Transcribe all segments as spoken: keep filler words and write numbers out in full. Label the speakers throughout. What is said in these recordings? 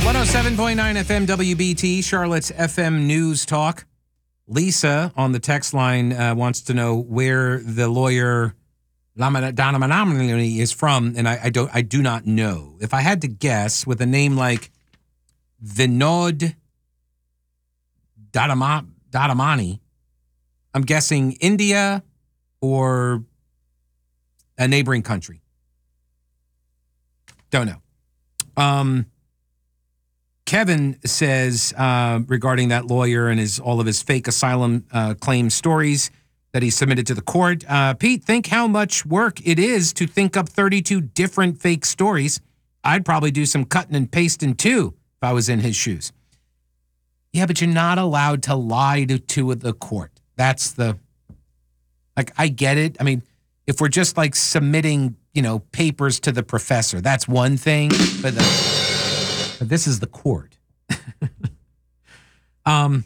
Speaker 1: one oh seven point nine F M W B T, Charlotte's F M News Talk. Lisa on the text line uh, wants to know where the lawyer Danamanamani is from, and I, I don't, I do not know. If I had to guess, with a name like Vinod Dadama, Dadamani, I'm guessing India or a neighboring country. Don't know. Um, Kevin says uh, regarding that lawyer and his all of his fake asylum uh, claim stories that he submitted to the court. Uh, Pete, think how much work it is to think up thirty-two different fake stories. I'd probably do some cutting and pasting too if I was in his shoes. Yeah, but you're not allowed to lie to, to the court. That's the, like, I get it. I mean, if we're just like submitting, you know, papers to the professor, that's one thing, but, the, but this is the court. um,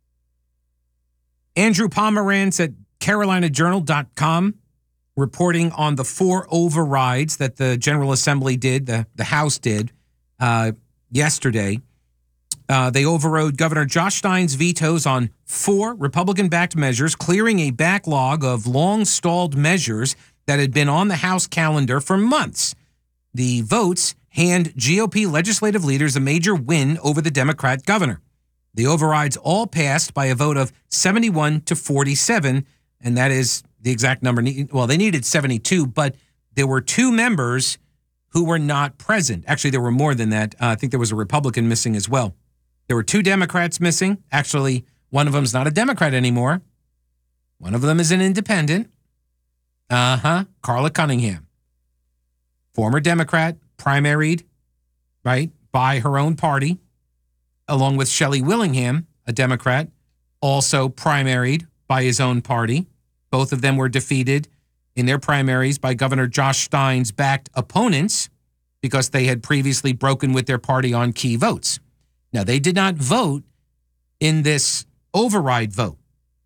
Speaker 1: Andrew Pomerantz at Carolina Journal dot com reporting on the four overrides that the General Assembly did, the, the House did uh, yesterday. Uh, they overrode Governor Josh Stein's vetoes on four Republican-backed measures, clearing a backlog of long-stalled measures that had been on the House calendar for months. The votes hand G O P legislative leaders a major win over the Democrat governor. The overrides all passed by a vote of seventy-one to forty-seven, and that is the exact number. Well, they needed seventy-two, but there were two members who were not present. Actually, there were more than that. Uh, I think there was a Republican missing as well. There were two Democrats missing. Actually, one of them is not a Democrat anymore. One of them is an independent. Uh-huh. Carla Cunningham. Former Democrat, primaried, right, by her own party, along with Shelley Willingham, a Democrat, also primaried by his own party. Both of them were defeated in their primaries by Governor Josh Stein's backed opponents because they had previously broken with their party on key votes. Now, they did not vote in this override vote.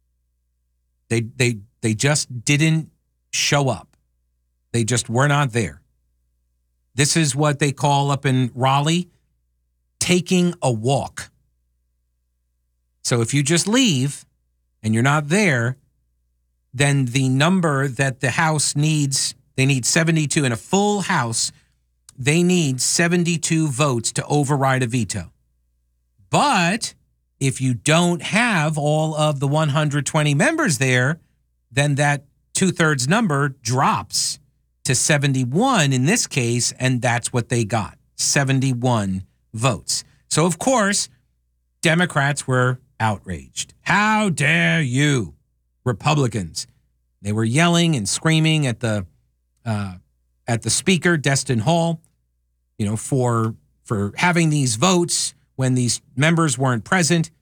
Speaker 1: They they they just didn't show up. They just were not there. This is what they call up in Raleigh, taking a walk. So if you just leave and you're not there, then the number that the House needs, they need seventy-two in a full House, they need seventy-two votes to override a veto. But if you don't have all of the one hundred twenty members there, then that two-thirds number drops to seventy-one in this case, and that's what they got, seventy-one votes. So, of course, Democrats were outraged. How dare you, Republicans? They were yelling and screaming at the uh, at the Speaker, Destin Hall, you know, for for having these votes when these members weren't present.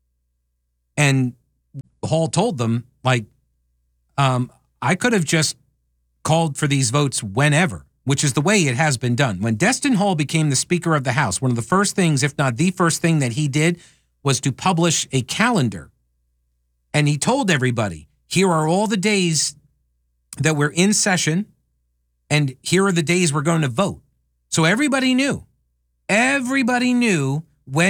Speaker 1: And Hall told them, like, um, I could have just called for these votes whenever, which is the way it has been done. When Destin Hall became the Speaker of the House, one of the first things, if not the first thing that he did, was to publish a calendar. And he told everybody, here are all the days that we're in session, and here are the days we're going to vote. So everybody knew. Everybody knew